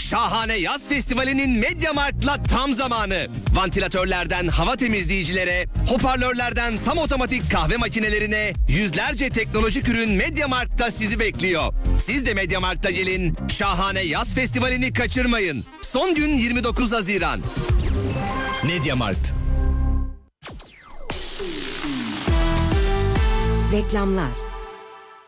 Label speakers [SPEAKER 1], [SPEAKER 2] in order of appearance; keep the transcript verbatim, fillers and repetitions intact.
[SPEAKER 1] Şahane Yaz Festivali'nin MediaMarkt'la tam zamanı. Vantilatörlerden hava temizleyicilere, hoparlörlerden tam otomatik kahve makinelerine yüzlerce teknolojik ürün MediaMarkt'ta sizi bekliyor. Siz de MediaMarkt'a gelin, Şahane Yaz Festivali'ni kaçırmayın. Son gün yirmi dokuz Haziran. MediaMarkt.
[SPEAKER 2] Reklamlar.